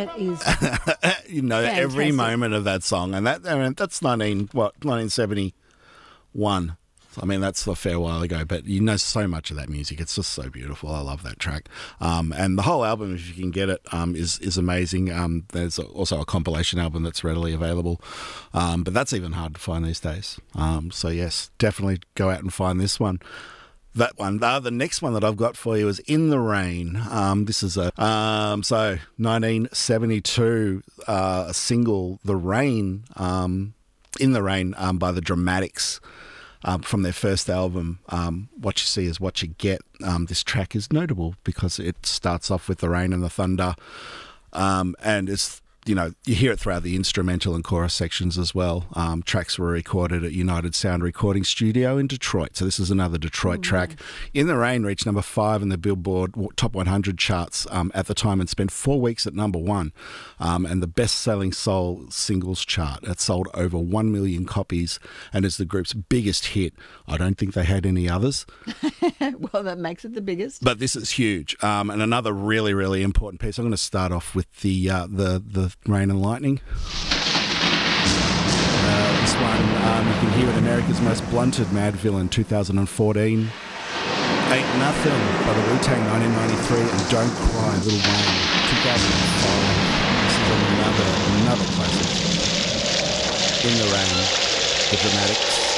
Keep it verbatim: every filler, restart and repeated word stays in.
That is, you know, fantastic. every moment of that song. And that I mean, that's nineteen what nineteen seventy-one. I mean, that's a fair while ago, but you know so much of that music. It's just so beautiful. I love that track. Um, and the whole album, if you can get it, um, is is amazing. Um, there's also a compilation album that's readily available, um, but that's even hard to find these days. Um, so, yes, definitely go out and find this one. That one. Uh, the next one that I've got for you is In the Rain. Um, this is a um, so nineteen seventy-two uh, a single, The Rain, um, In the Rain um, by the Dramatics. Um, from their first album, um, What You See Is What You Get. Um, this track is notable because it starts off with the rain and the thunder, um, and it's, you know, you hear it throughout the instrumental and chorus sections as well. Um, tracks were recorded at United Sound Recording Studio in Detroit. So this is another Detroit Ooh, track. nice. In the Rain reached number five in the Billboard Top one hundred charts um, at the time and spent four weeks at number one. Um, and the best-selling soul singles chart. It sold over one million copies and is the group's biggest hit. I don't think they had any others. Well, that makes it the biggest. But this is huge. Um, and another really, really important piece. I'm going to start off with the uh, the the Rain and Lightning. Uh, this one, um, you can hear it, America's Most Blunted Mad Villain, two thousand fourteen. Ain't Nothing by the Wu-Tang, nineteen ninety-three, and Don't Cry, Lil Wayne, two thousand five. This is another another classic. In the Rain, the Dramatics.